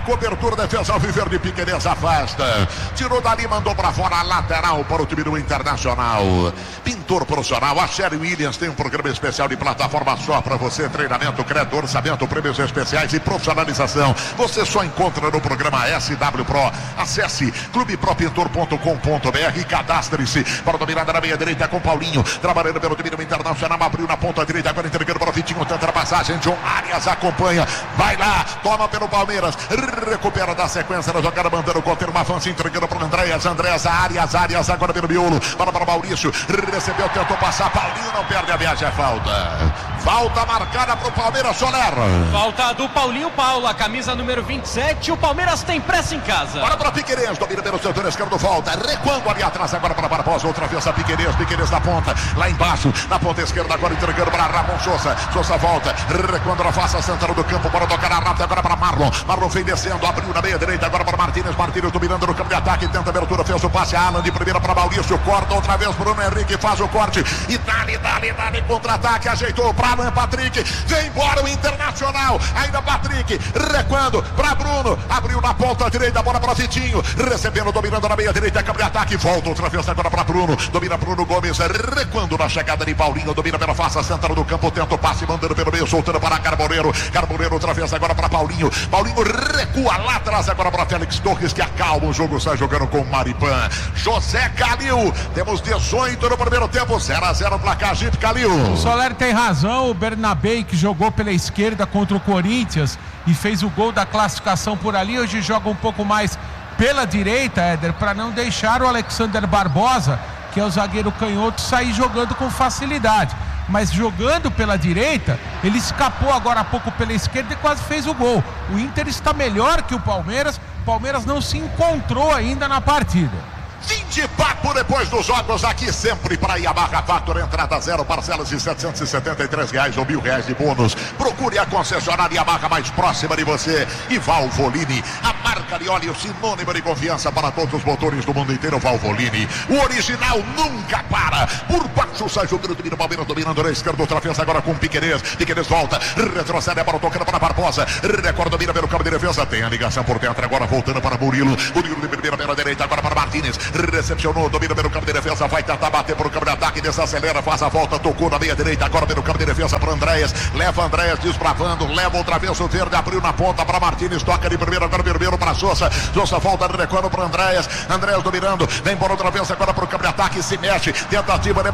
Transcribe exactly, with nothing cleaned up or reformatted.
Cobertura, defesa, Alviver de Piquerez afasta. Tirou dali, mandou pra fora, lateral para o time do Internacional. Pintor profissional, a Sherry Williams tem um programa especial de plataforma só pra você. Treinamento, crédito, orçamento, prêmios especiais e profissionalização. Você só encontra no programa S W Pro. Acesse clube pro pintor ponto com ponto b r e cadastre-se para dominada na meia direita com Paulinho. Trabalhando pelo time do Internacional, abriu na ponta direita, agora entregando para o Vitinho, tenta a passagem. John Arias acompanha, vai lá, toma pelo Palmeiras. Recupera da sequência da jogada, mandando o Coteiro, uma avança, entregando para o Andréas, Andréas, Arias, Arias, agora pelo miolo, para para Maurício, recebeu, tentou passar, Paulinho não perde a viagem, é falta. Falta marcada para o Palmeiras, Soler. Falta do Paulinho Paula, camisa número vinte e sete, o Palmeiras tem pressa em casa. Bora para Piquerez, domina pelo setor esquerdo, volta, recuando ali atrás, agora para Barbosa, outra vez a Piquerez, Piquerez na ponta, lá embaixo, na ponta esquerda, agora entregando para Ramon Sousa, Sousa volta, recuando na face central do campo, bora tocar a rápida agora para Marlon, Marlon vem descendo, abriu na meia direita, agora para Martínez, Martínez dominando no campo de ataque, tenta a abertura, fez o passe a Alan de primeira para Maurício, corta outra vez Bruno Henrique, faz o corte, e dali, dali, dali, contra-ataque, ajeitou para Alan Patrick, vem embora o Internacional, ainda Patrick, recuando para Bruno, abriu na ponta direita, bola para Vitinho, recebendo, dominando na meia direita, campo de ataque, volta outra vez agora para Bruno, domina Bruno Gomes, recuando na chegada de Paulinho, domina pela face central do campo, tenta o passe, mandando pelo meio, soltando para Carboneiro, Carboneiro outra vez agora para Paulinho, Paulinho recua lá atrás agora para Félix Torres, que acalma o jogo, sai jogando com o Maripan. José Calil, temos dezoito no primeiro tempo, zero a zero placar, Jeep Calil. O Soler tem razão, o Bernabé, que jogou pela esquerda contra o Corinthians e fez o gol da classificação por ali, hoje joga um pouco mais pela direita, Éder, para não deixar o Alexander Barbosa, que é o zagueiro canhoto, sair jogando com facilidade. Mas jogando pela direita, ele escapou agora há pouco pela esquerda e quase fez o gol. O Inter está melhor que o Palmeiras, o Palmeiras não se encontrou ainda na partida. Fim de papo depois dos jogos aqui sempre para Yamaha Factor, entrada zero, parcelas de setecentos e setenta e três reais ou mil reais de bônus. Procure a concessionária Yamaha mais próxima de você. E Valvoline, a marca de óleo sinônimo de confiança para todos os motores do mundo inteiro. Valvoline, o original nunca para. Por baixo sai jogando, domina o Palmeiras, dominando na esquerda, outra vez agora com Piquerez. Piquerez volta, retrocede a bola tocando para Barbosa, recorda, domina pelo campo de defesa, tem a ligação por dentro agora voltando para Murilo. Murilo de primeira pela direita agora para Martínez. Recepcionou, domina pelo campo de defesa, vai tentar bater por campo de ataque, desacelera, faz a volta, tocou na meia direita, agora pelo campo de defesa para Andréas, leva Andréas desbravando, leva outra vez o verde, abriu na ponta para Martínez, toca de primeiro, agora primeiro para Sousa, Sousa volta recuando para Andréas, Andréas dominando, vem por outra vez agora para o campo de ataque, se mexe, tentativa de